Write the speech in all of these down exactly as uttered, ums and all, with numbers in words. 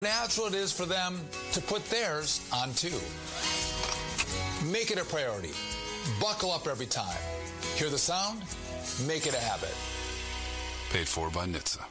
natural it is for them to put theirs on too. Make it a priority. Buckle up every time. Hear the sound? Make it a habit. Paid for by N H T S A.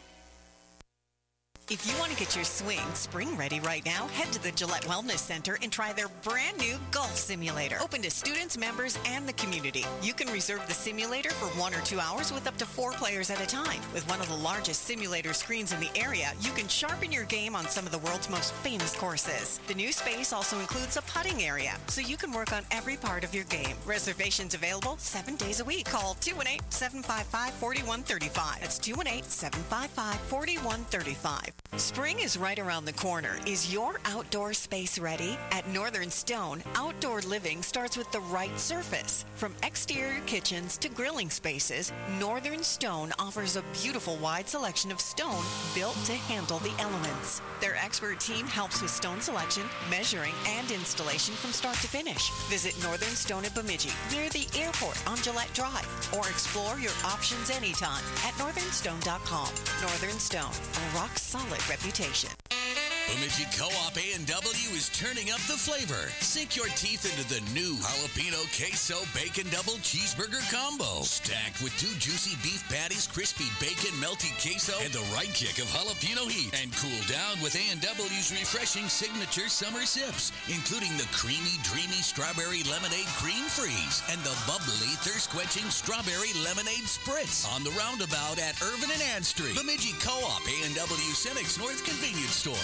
If you want to get your swing spring ready right now, head to the Gillette Wellness Center and try their brand new golf simulator. Open to students, members, and the community. You can reserve the simulator for one or two hours with up to four players at a time. With one of the largest simulator screens in the area, you can sharpen your game on some of the world's most famous courses. The new space also includes a putting area, so you can work on every part of your game. Reservations available seven days a week. Call two one eight, seven five five, four one three five. That's two one eight, seven five five, four one three five. Spring is right around the corner. Is your outdoor space ready? At Northern Stone, outdoor living starts with the right surface. From exterior kitchens to grilling spaces, Northern Stone offers a beautiful wide selection of stone built to handle the elements. Their expert team helps with stone selection, measuring, and installation from start to finish. Visit Northern Stone at Bemidji, near the airport on Gillette Drive, or explore your options anytime at northern stone dot com. Northern Stone, a rock-solid reputation. Bemidji Co-op A and W is turning up the flavor. Sink your teeth into the new jalapeno queso bacon double cheeseburger combo. Stacked with two juicy beef patties, crispy bacon, melty queso, and the right kick of jalapeno heat. And cool down with A and W's refreshing signature summer sips, including the creamy, dreamy strawberry lemonade cream freeze and the bubbly, thirst-quenching strawberry lemonade spritz on the roundabout at Irvin and Ann Street. Bemidji Co-op A and W Cenex North Convenience Store.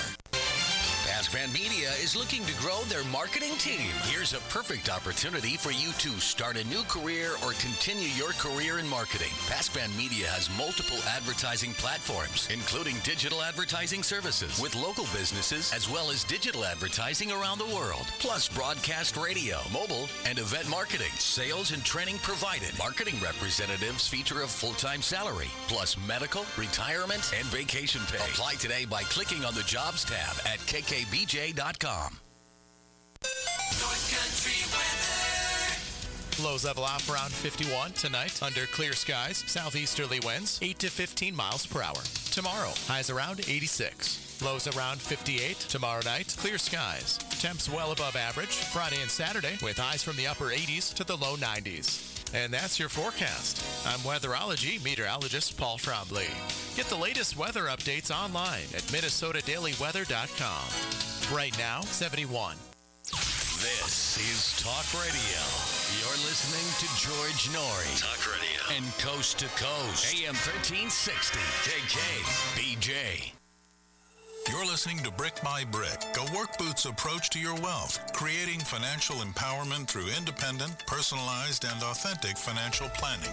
Pascman Media is looking to grow their marketing team. Here's a perfect opportunity for you to start a new career or continue your career in marketing. Pascman Media has multiple advertising platforms, including digital advertising services with local businesses, as well as digital advertising around the world, plus broadcast radio, mobile, and event marketing. Sales and training provided. Marketing representatives feature a full-time salary, plus medical, retirement, and vacation pay. Apply today by clicking on the Jobs tab at K K B J dot com. North Country weather. Lows level off around fifty-one tonight under clear skies. Southeasterly winds eight to fifteen miles per hour. Tomorrow, highs around eighty-six. Lows around fifty-eight. Tomorrow night, clear skies. Temps well above average. Friday and Saturday with highs from the upper eighties to the low nineties. And that's your forecast. I'm weatherology meteorologist Paul Trombley. Get the latest weather updates online at minnesota daily weather dot com. Right now, seventy-one. This is Talk Radio. You're listening to George Norrie. Talk Radio. And Coast to Coast. A M thirteen sixty. K K B J. You're listening to Brick by Brick, a work boots approach to your wealth, creating financial empowerment through independent, personalized, and authentic financial planning.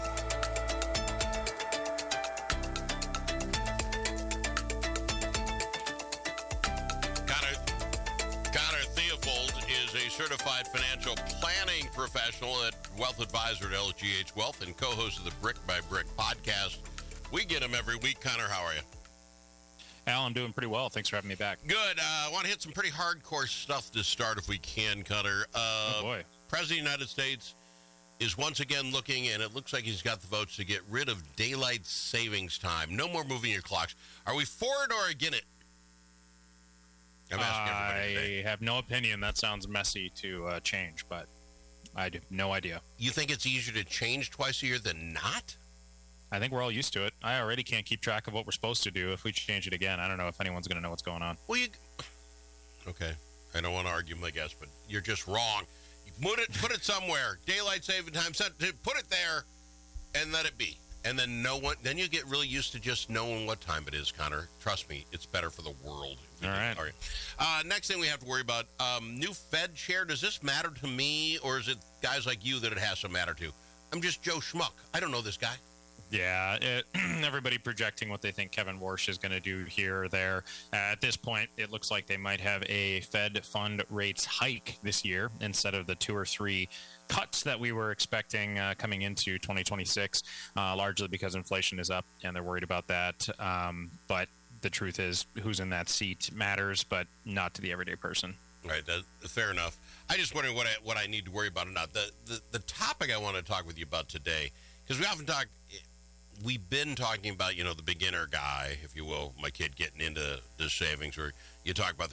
Connor, Connor Theobald is a certified financial planning professional at Wealth Advisor at L G H Wealth and co-host of the Brick by Brick podcast. We get him every week. Connor, how are you? Al, I'm doing pretty well. Thanks for having me back. Good. I uh, want to hit some pretty hardcore stuff to start if we can, Cutter. Uh, oh, boy. President of the United States is once again looking, and it looks like he's got the votes to get rid of daylight savings time. No more moving your clocks. Are we for it or against it? I'm asking everybody today. I have no opinion. That sounds messy to uh, change, but I have no idea. You think it's easier to change twice a year than not? I think we're all used to it. I already can't keep track of what we're supposed to do. If we change it again, I don't know if anyone's going to know what's going on. Well, you... Okay. I don't want to argue, I guess, but you're just wrong. You put it, put it somewhere. Daylight saving time, set, put it there, and let it be. And then no one. Then you get really used to just knowing what time it is, Connor. Trust me, it's better for the world. All right. All right. Uh, next thing we have to worry about, um, new Fed chair. Does this matter to me, or is it guys like you that it has to matter to? I'm just Joe Schmuck. I don't know this guy. Yeah, it, everybody projecting what they think Kevin Warsh is going to do here or there. Uh, at this point, it looks like they might have a Fed fund rates hike this year instead of the two or three cuts that we were expecting uh, coming into twenty twenty-six, uh, largely because inflation is up and they're worried about that. Um, but the truth is, who's in that seat matters, but not to the everyday person. Right, that, fair enough. I just wondering what I, what I need to worry about or not. The, the, the topic I want to talk with you about today, because we often talk... we've been talking about, you know, the beginner guy, if you will, my kid getting into the savings, or you talk about the